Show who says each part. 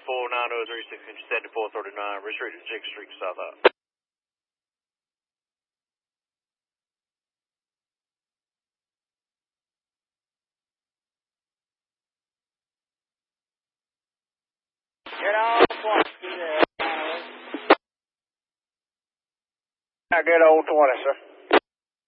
Speaker 1: 903-674-39, restricted 6th Street, South High.
Speaker 2: Get off what? I get old 20, sir.